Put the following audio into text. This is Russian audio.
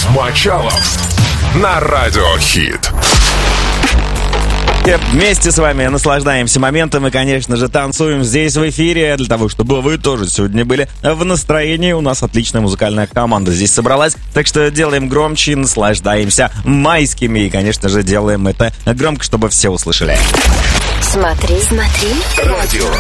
Мочалов на Радиохит. Вместе с вами наслаждаемся моментом и, конечно же, танцуем здесь в эфире, для того, чтобы вы тоже сегодня были в настроении. У нас отличная музыкальная команда здесь собралась, так что делаем громче, наслаждаемся майскими и, конечно же, делаем это громко, чтобы все услышали. Смотри, смотри. Радио